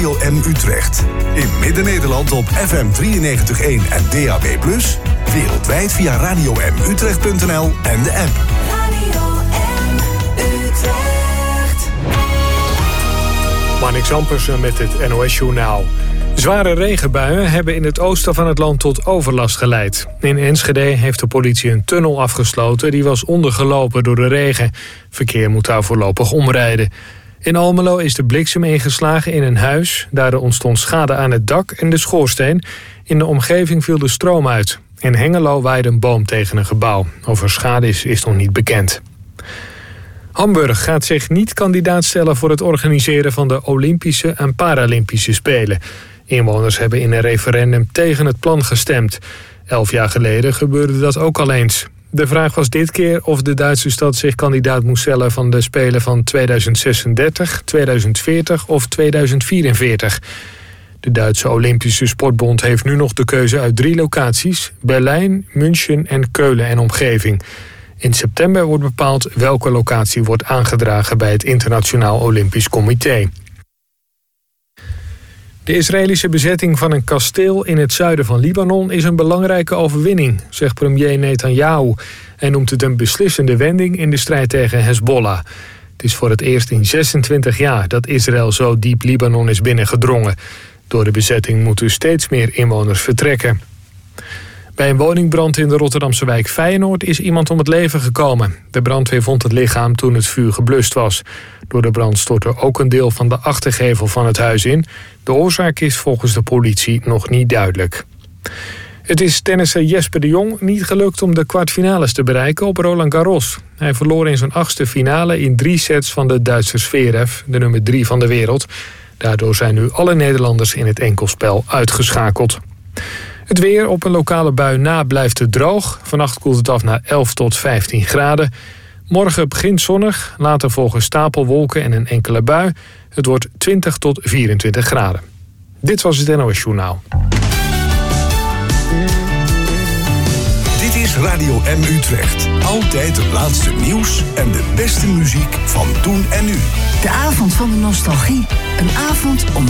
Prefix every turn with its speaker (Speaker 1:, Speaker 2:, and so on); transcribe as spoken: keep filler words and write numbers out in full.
Speaker 1: Radio M Utrecht. In Midden-Nederland op F M drieënnegentig komma één en D A B plus. Wereldwijd via radio m utrecht punt n l en de app.
Speaker 2: Radio M Utrecht.
Speaker 3: Marnix Ampersen met het N O S-journaal. Zware regenbuien hebben in het oosten van het land tot overlast geleid. In Enschede heeft de politie een tunnel afgesloten die was ondergelopen door de regen. Verkeer moet daar voorlopig omrijden. In Almelo is de bliksem ingeslagen in een huis. Daardoor ontstond schade aan het dak en de schoorsteen. In de omgeving viel de stroom uit. In Hengelo waaide een boom tegen een gebouw. Over schade is, is nog niet bekend. Hamburg gaat zich niet kandidaat stellen voor het organiseren van de Olympische en Paralympische Spelen. Inwoners hebben in een referendum tegen het plan gestemd. Elf jaar geleden gebeurde dat ook al eens. De vraag was dit keer of de Duitse stad zich kandidaat moest stellen van de Spelen van tweeduizend zesendertig, tweeduizend veertig of tweeduizend vierenveertig. De Duitse Olympische Sportbond heeft nu nog de keuze uit drie locaties: Berlijn, München en Keulen en omgeving. In september wordt bepaald welke locatie wordt aangedragen bij het Internationaal Olympisch Comité. De Israëlische bezetting van een kasteel in het zuiden van Libanon is een belangrijke overwinning, zegt premier Netanyahu. Hij noemt het een beslissende wending in de strijd tegen Hezbollah. Het is voor het eerst in zesentwintig jaar dat Israël zo diep Libanon is binnengedrongen. Door de bezetting moeten steeds meer inwoners vertrekken. Bij een woningbrand in de Rotterdamse wijk Feyenoord is iemand om het leven gekomen. De brandweer vond het lichaam toen het vuur geblust was. Door de brand stortte ook een deel van de achtergevel van het huis in. De oorzaak is volgens de politie nog niet duidelijk. Het is tennisser Jesper de Jong niet gelukt om de kwartfinales te bereiken op Roland Garros. Hij verloor in zijn achtste finale in drie sets van de Duitser Zverev, de nummer drie van de wereld. Daardoor zijn nu alle Nederlanders in het enkelspel uitgeschakeld. Het weer: op een lokale bui na blijft het droog. Vannacht koelt het af naar elf tot vijftien graden. Morgen begint zonnig, later volgen stapelwolken en een enkele bui. Het wordt twintig tot vierentwintig graden. Dit was het N O S-journaal.
Speaker 1: Dit is Radio M Utrecht. Altijd het laatste nieuws en de beste muziek van toen en nu.
Speaker 4: De avond van de nostalgie. Een avond om